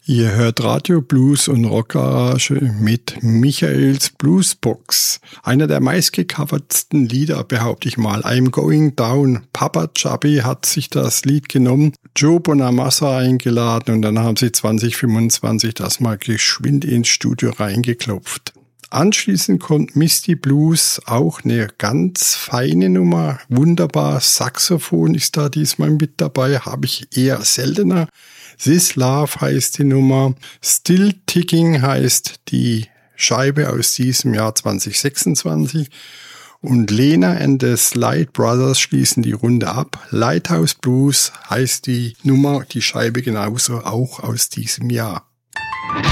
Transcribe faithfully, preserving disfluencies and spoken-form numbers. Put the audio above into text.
Ihr hört Radio Blues und Rockgarage mit Michaels Bluesbox. Einer der meistgecovertsten Lieder, behaupte ich mal. I'm Going Down. Papa Chubby hat sich das Lied genommen, Joe Bonamassa eingeladen und dann haben sie zwanzig fünfundzwanzig das mal geschwind ins Studio reingeklopft. Anschließend kommt Misty Blues, auch eine ganz feine Nummer. Wunderbar, Saxophon ist da diesmal mit dabei, habe ich eher seltener. This Love heißt die Nummer. Still Ticking heißt die Scheibe aus diesem Jahr zwanzig sechsundzwanzig. Und Lena and the Slide Brothers schließen die Runde ab. Lighthouse Blues heißt die Nummer, die Scheibe genauso auch aus diesem Jahr.